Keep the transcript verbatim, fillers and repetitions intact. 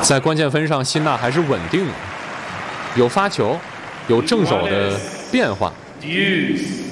在关键分上，辛纳还是稳定的，有发球，有正手的变化。 Deuce.